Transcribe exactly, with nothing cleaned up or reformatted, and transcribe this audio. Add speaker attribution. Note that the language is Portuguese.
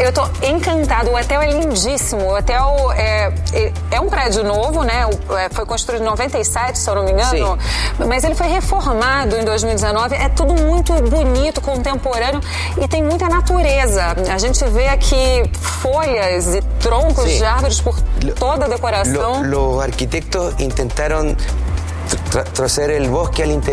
Speaker 1: eu tô encantada. O hotel é lindíssimo. O hotel é, é um prédio novo, né? Foi construído em noventa e sete, se eu não me engano. Sim. Mas ele foi reformado em dois mil e dezenove. É tudo muito bonito, contemporâneo e tem muita natureza. A gente vê aqui folhas e troncos Sim. de árvores por toda a decoração.
Speaker 2: Los arquitectos intentaron tra trazer el bosque al interior.